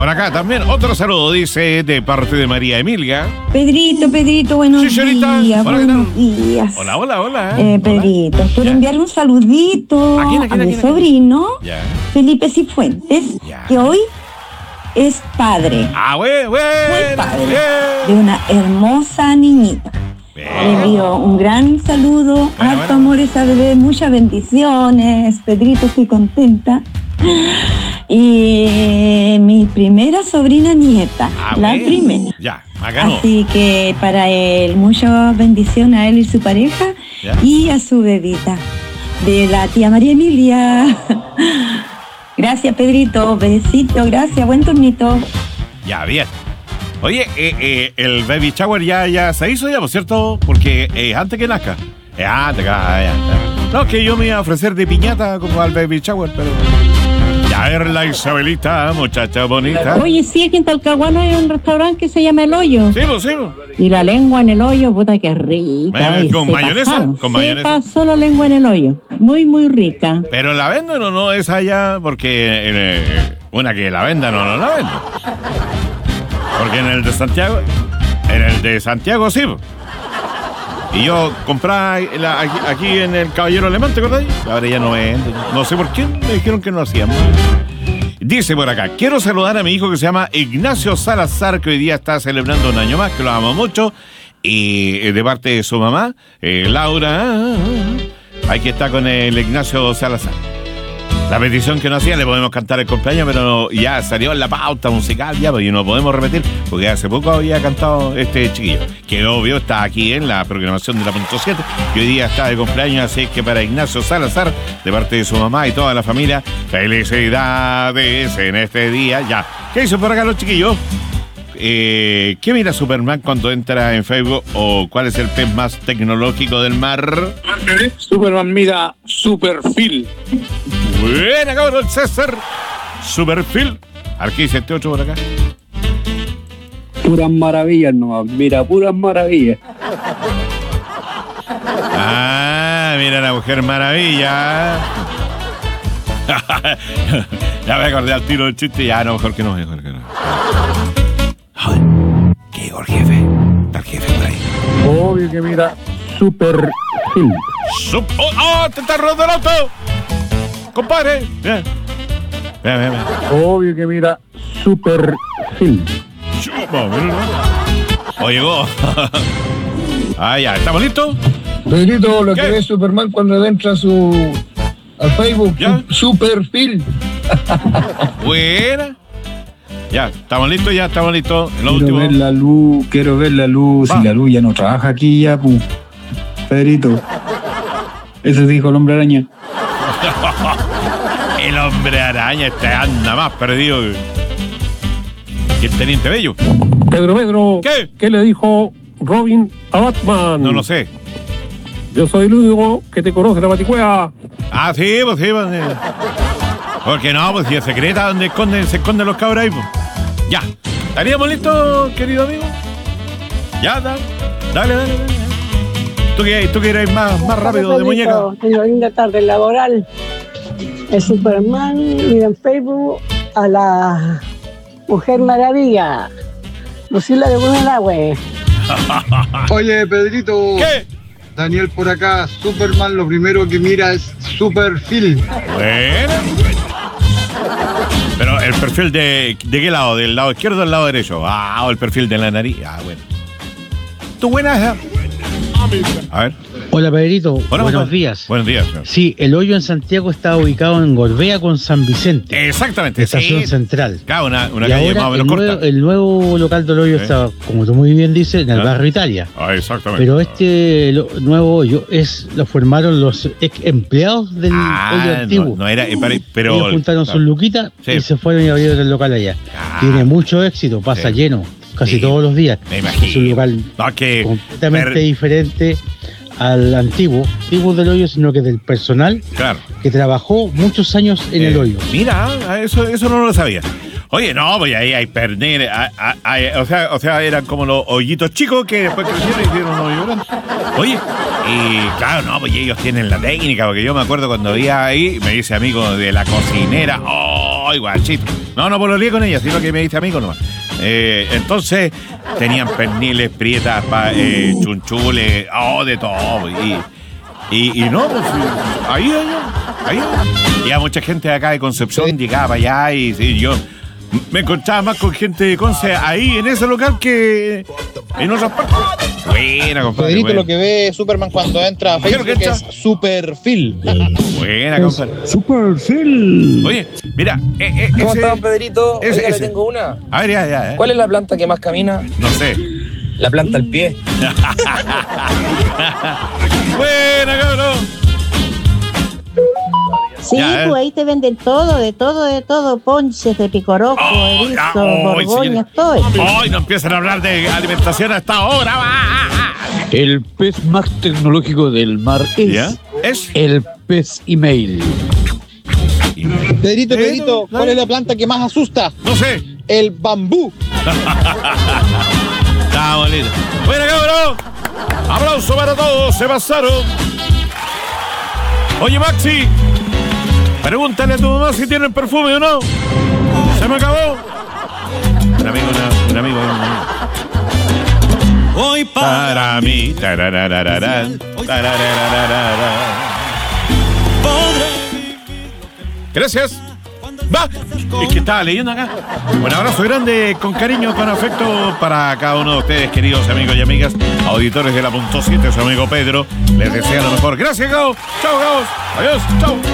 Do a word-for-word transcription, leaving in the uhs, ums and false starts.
Por acá también otro saludo, dice, de parte de María Emilia. Pedrito, Pedrito, buenos Sí, señorita. días, Hola, ¿qué tal? buenos días. Hola, hola, hola. Eh, Pedrito, Hola. quiero Ya. enviarle un saludito ¿A quién, a quién, a a mi quién, a quién? sobrino, Ya. Felipe Cifuentes, Ya. que hoy es padre, Ah, güey, güey. fue padre de una hermosa niñita. Le envío un gran saludo, Bueno, harto bueno. amor a esa bebé, muchas bendiciones, Pedrito, estoy contenta. Y mi primera sobrina nieta, Ah, la bueno. primera. Ya, acá no. Así que para él, muchas bendiciones a él y su pareja Ya. y a su bebita, de la tía María Emilia. Gracias, Pedrito, besito, gracias, buen turnito. Ya, bien. Oye, eh, eh, el baby shower ya, ya se hizo ya, ¿por cierto? Porque eh, antes que nazca. Eh, antes que ah, ya, ya. No, es que yo me iba a ofrecer de piñata como al baby shower, pero... Ya ver la Isabelita, muchacha bonita. Oye, sí, aquí en Talcahuano hay un restaurante que se llama El Hoyo. Sí, pues, sí, pues. Y la lengua en el hoyo, puta que rica. Mayonesa- Ay, ¿con se mayonesa? pasaron. ¿Con Se mayonesa? pasó la lengua en el hoyo. Muy, muy rica. Pero la venden o no es allá, porque eh, una que la venda no, no la venden. Porque en el de Santiago, en el de Santiago sí. po. Y yo compraba la- aquí, aquí en el Caballero Alemán, ¿te acordás? Ahora ya no venden. No sé por qué, me dijeron que no hacían más. Dice por acá, quiero saludar a mi hijo que se llama Ignacio Salazar, que hoy día está celebrando un año más, que lo amo mucho. Y eh, de parte de su mamá, eh, Laura, aquí está con el Ignacio Salazar. La petición que nos hacía, le podemos cantar el cumpleaños, pero ya salió en la pauta musical, ya, pues, y no podemos repetir, porque hace poco había cantado este chiquillo, que obvio está aquí en la programación de la punto siete, y hoy día está de cumpleaños, así que para Ignacio Salazar, de parte de su mamá y toda la familia, felicidades en este día, ya. ¿Qué hizo por acá los chiquillos? Eh, ¿Qué mira Superman cuando entra en Facebook? ¿O cuál es el pez más tecnológico del mar? Superman mira su perfil. Buena, cabrón, César. Superfil. Aquí setenta y ocho por acá. Puras maravillas nomás, mira, puras maravillas. Ah, mira la Mujer Maravilla. Ya me acordé al tiro del chiste. Ya, no, mejor que no, mejor que no. Joder, ¿qué digo el jefe? Está el jefe por ahí. Obvio que mira su perfil. Sup- ¡Oh, oh, te está rodando el auto! Compadre. Bien. Bien, bien, bien. Obvio que mira su perfil. Chupa, mira. O llegó. Ah, ya, ¿estamos listos? Pedrito, lo ¿Qué? que ve Superman cuando entra a su al Facebook, ¿Ya? su, su perfil. Buena. Ya, ¿estamos listos? Ya, estamos listos. En lo Quiero último. ver la luz, quiero ver la luz. Va. Si la luz ya no trabaja aquí, ya, pu. Pedrito. Eso dijo el hombre araña. El hombre araña este anda más perdido que que el teniente Bello. Pedro, Pedro, ¿Qué? ¿qué le dijo Robin a Batman? No lo sé. Yo soy el único que te conoce la baticuea. Ah, sí, pues sí, pues, eh. Porque no, pues si es secreta donde esconden, se esconden los cabros ahí, pues. Ya. ¿Estaríamos listos, querido amigo? Ya, dale, dale, dale, dale. Tú que, tú que eres más, más rápido de muñeca. Tengo linda tarde laboral. El Superman mira en Facebook a la Mujer Maravilla. Lucila de Buenalagüe. Oye, Pedrito. ¿Qué? Daniel por acá, Superman lo primero que mira es su perfil. Bueno. Pero el perfil de, ¿de qué lado? ¿Del lado izquierdo o del lado derecho? Ah, o el perfil de la nariz. Ah, bueno. ¿Tú buenas? A ver. Hola Pedrito, Hola, buenos compadre. días. Buenos días. señor. Sí, el hoyo en Santiago está ubicado en Gorbea con San Vicente, Exactamente. estación Sí. central. Claro, una, una y calle más ahora o el menos corta. nuevo, el nuevo local del hoyo Sí. está, como tú muy bien dices, en el Ah. barrio Italia. Ah, exactamente. Pero este lo- nuevo hoyo es lo formaron los ex empleados del Ah, hoyo no, antiguo. no era, eh, pare- pero... Ellos juntaron sus luquitas Sí. y se fueron y abrieron el local allá. Ah. Tiene mucho éxito, pasa Sí. lleno casi Sí. todos los días. Me imagino. Es un local No, que... completamente per- diferente al antiguo, antiguo del hoyo, sino que del personal Claro. que trabajó muchos años en Eh, el hoyo. Mira, ah, eso, eso no lo sabía. Oye, no, pues ahí hay perniles, hay, hay, o sea, o sea, eran como los hoyitos chicos que después crecieron y hicieron unos hoyos grandes. Oye, y claro, no, pues ellos tienen la técnica, porque yo me acuerdo cuando había ahí, me dice amigo de la cocinera, oh, guachito. No, no pololeé con ella, sino que me dice amigo nomás. Eh, entonces, tenían perniles, prietas, pa, eh, chunchules, oh, de todo. Y, y, y no, pues ahí, ahí, ahí. Y a mucha gente de acá de Concepción llegaba allá y, y yo me encontraba más con gente de Conce ahí en ese local que en otras partes. Buena, compadre. Pedrito, buena. Lo que ve Superman cuando entra a Facebook ¿Qué es Super Phil. Buena, compadre. Super Phil. Oye, mira, eh, eh, ¿Cómo ese, estás, Pedrito? ese, Oiga, le ese. tengo una. A ver, ya, ya. Eh. ¿Cuál es la planta que más camina? No sé. La planta al pie. Buena, cabrón. Sí, Ya, pues eh. ahí te venden todo, de todo, de todo. Ponches de picoroco, Oh, erizo, ah, oh, borgoñas, señor. todo eso. Hoy no empiezan a hablar de alimentación a esta hora. Va. El pez más tecnológico del mar es, ¿Ya? ¿Es? el pez email. Pedrito, Eh, Pedrito, no, ¿cuál no. es la planta que más asusta? No sé. El bambú. Está bonito. Bueno, cabrón. Aplauso para todos. Se pasaron. Oye, Maxi. Pregúntale a tu mamá si tienen perfume o no. Se me acabó. Un amigo, una, un amigo, un amigo. Hoy Para mí. Tarararararán, tarararararán. Gracias. Va. Es que estaba leyendo acá. Un abrazo grande, con cariño, con afecto para cada uno de ustedes, queridos amigos y amigas, auditores de la punto siete, su amigo Pedro. Les desea lo mejor. Gracias, Gao. Chao, Gao. Adiós. Chao.